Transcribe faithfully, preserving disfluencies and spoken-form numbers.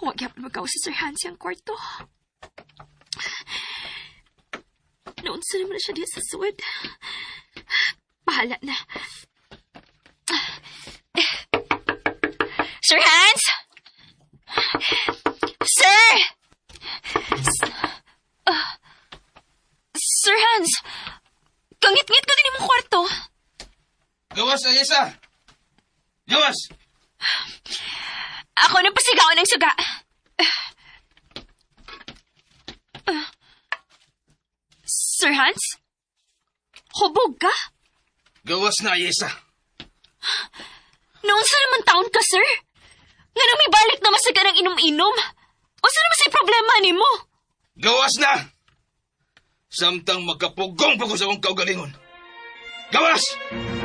Huwag yapon magaw si Sir Hans ang kwarto. Noon sa naman na siya diya sa suwad. Bahala na. Sir Hans! Sir! Uh, Sir Hans! Kangit-ngit ka din mong kwarto. Gawas, Ayesa! Gawas! Ako nang pasigawan ng suga. Uh, Sir Hans? Hubog ka? Gawas na, Ayesa. Noon sa naman taon ka, sir? Nga nang may balik naman sa ganang inom-inom. O sa naman sa'y problema ni mo? Gawas na! Samtang magkapugong pa ko sa akong kaugalingon. Gawas!